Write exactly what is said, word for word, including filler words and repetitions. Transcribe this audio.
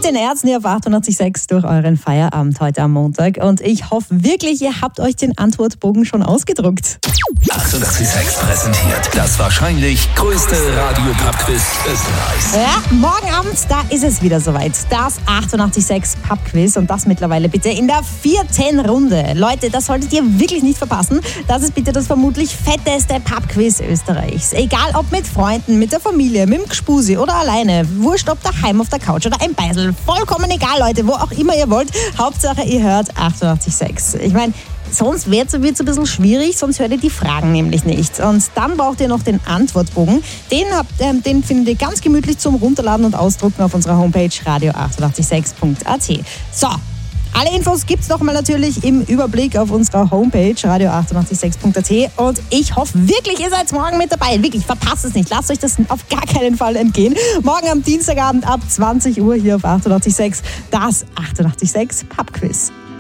Mit den Ärzten hier auf achtundachtzig Komma sechs durch euren Feierabend heute am Montag. Und ich hoffe wirklich, ihr habt euch den Antwortbogen schon ausgedruckt. achtundachtzig Komma sechs präsentiert das wahrscheinlich größte Radio-Pub-Quiz Österreichs. Ja, morgen Abend, da ist es wieder soweit. Das achtundachtzig Komma sechs Pub-Quiz und das mittlerweile bitte in der vierten Runde. Leute, das solltet ihr wirklich nicht verpassen. Das ist bitte das vermutlich fetteste Pub-Quiz Österreichs. Egal ob mit Freunden, mit der Familie, mit dem Gspusi oder alleine. Wurscht ob daheim auf der Couch oder im Beisel. Vollkommen egal, Leute, wo auch immer ihr wollt. Hauptsache, ihr hört achtundachtzig Komma sechs. Ich meine, sonst wird es ein bisschen schwierig, sonst hört ihr die Fragen nämlich nicht. Und dann braucht ihr noch den Antwortbogen. Den, habt, äh, den findet ihr ganz gemütlich zum Runterladen und Ausdrucken auf unserer Homepage radio achtundachtzig Komma sechs punkt a t. So, alle Infos gibt's nochmal natürlich im Überblick auf unserer Homepage radio achtundachtzig Komma sechs punkt a t. Und ich hoffe wirklich, ihr seid morgen mit dabei. Wirklich, verpasst es nicht. Lasst euch das auf gar keinen Fall entgehen. Morgen am Dienstagabend ab zwanzig Uhr hier auf achtundachtzig Komma sechs. Das achtundachtzig Komma sechs Pub-Quiz.